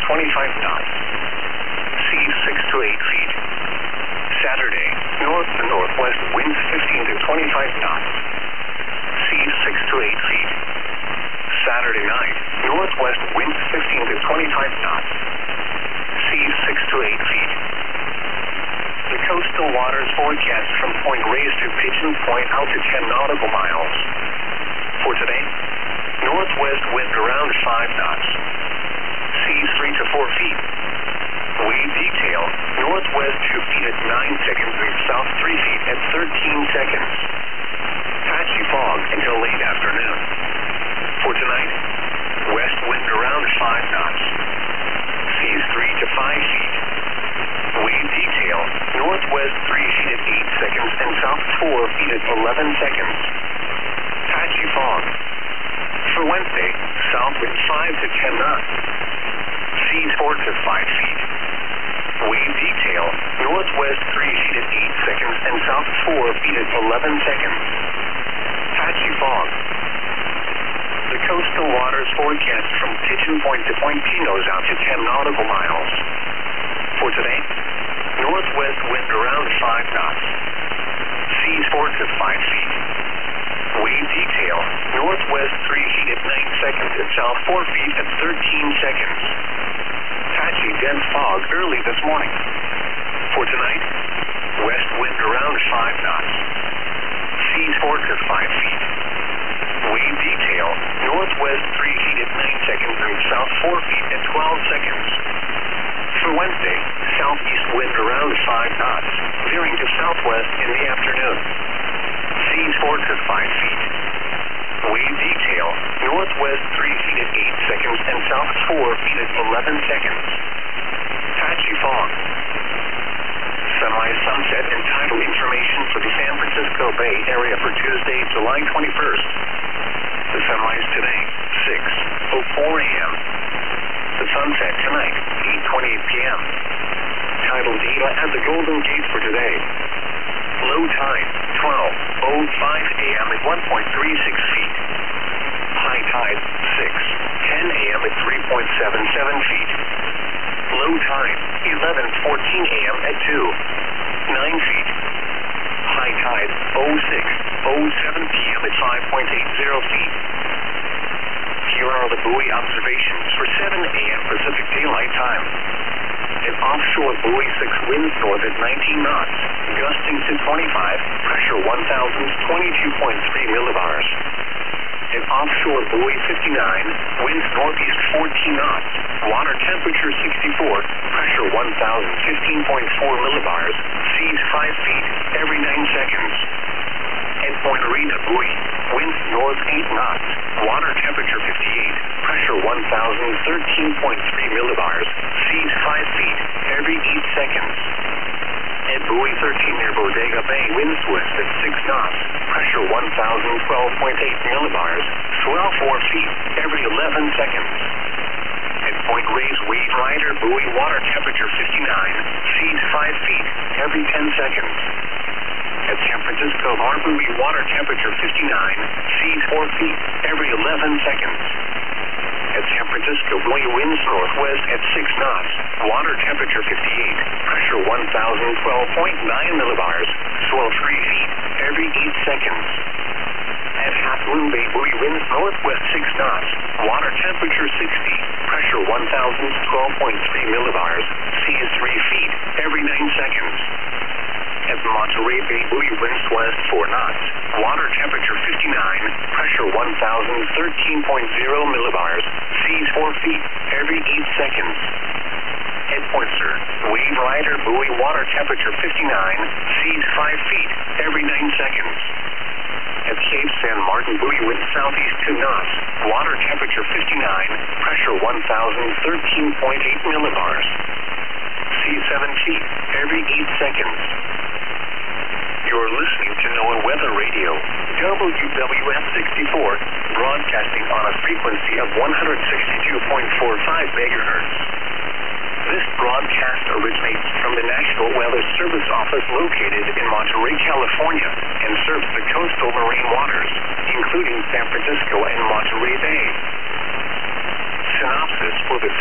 25 knots. Seas 6 to 8 feet. Saturday, north to northwest winds 15 to 25 knots. Seas 6 to 8 feet. Saturday night, northwest winds 15 to 25 knots. Seas 6 to 8 feet. The coastal waters forecast from Point Reyes to Pigeon Point out to 10 nautical miles. For today, northwest wind around 5 knots. Seas 3 to 4 feet. Wave detail, northwest 2 feet at 9 seconds and south 3 feet at 13 seconds. Patchy fog until late afternoon. For tonight, west wind around 5 knots. Seas 3 to 5 feet. Wave detail, northwest 3 feet at 8 seconds and south 4 feet at 11 seconds. Patchy fog. For Wednesday, south wind 5 to 10 knots. Seas 4 to 5 feet. Wave detail, northwest 3 feet at 8 seconds and south 4 feet at 11 seconds. Patchy fog. The coastal waters forecast from Pigeon Point to Point Pinos out to 10 nautical miles. For today, northwest wind around 5 knots. Seas 4 to 5 feet. Wave detail, northwest 3 feet at 9 seconds and south 4 feet at 13 seconds. Patchy dense fog early this morning. For tonight, west wind around 5 knots. Seas 4 to 5 feet. Wave detail, northwest 3 feet at 9 seconds and south 4 feet at 12 seconds. For Wednesday, southeast wind around 5 knots, veering to southwest in the afternoon. Seas 4 to 5 feet. Wave detail, northwest 3 feet at 8 seconds and south 4 feet at 11 seconds. Patchy fog. Semi-sunset and tidal information for the San Francisco Bay Area for Tuesday, July 21st. The sunrise today, 6:04 a.m. The sunset tonight, 8:28 p.m. Tidal data at the Golden Gate for today. Low tide, 12:05 a.m. at 1.36 feet. High tide, 6:10 a.m. at 3.77 feet. Low tide, 11:14 a.m. at 2.9 feet. High tide, 06:07 p.m. at 5.80 feet. Here are the buoy observations for 7 a.m. Pacific Daylight Time. An offshore buoy 6 winds north at 19 knots, gusting to 25, pressure 1,022.3 millibars. An offshore buoy 59, winds northeast 14 knots, water temperature 64, pressure 1,015.4 millibars, seas 5 feet every 9 seconds. At Point Arena buoy, winds north 8 knots, water temperature 58, pressure 1,013.3 millibars, seas 5 feet every 8 seconds. At buoy 13 near Bodega Bay, winds west at 6 knots, pressure 1,012.8 millibars, swell 4 feet every 11 seconds. At Point Reyes Wave Rider buoy, water temperature 59, seas 5 feet every 10 seconds. At San Francisco Harbor, water temperature 59, seas 4 feet every 11 seconds. At San Francisco buoy, winds northwest at 6 knots, water temperature 58, pressure 1,012.9 millibars, swell 3 feet every 8 seconds. At Half Moon Bay buoy, winds northwest 6 knots, water temperature 60, pressure 1,012.3 millibars, seas 3 feet every 9 seconds. At Monterey Bay buoy, winds west 4 knots, water temperature 59, pressure 1,013.0 millibars, seas 4 feet every 8 seconds. At Point Sur, Wave Rider buoy, water temperature 59, seas 5 feet every 9 seconds. At Cape San Martin buoy, winds southeast 2 knots, water temperature 59, pressure 1,013.8 millibars, seas 7 feet every 8 seconds. You're listening to NOAA Weather Radio, WWF 64, broadcasting on a frequency of 162.45 megahertz. This broadcast originates from the National Weather Service Office located in Monterey, California, and serves the coastal marine waters, including San Francisco and Monterey Bay. Synopsis for the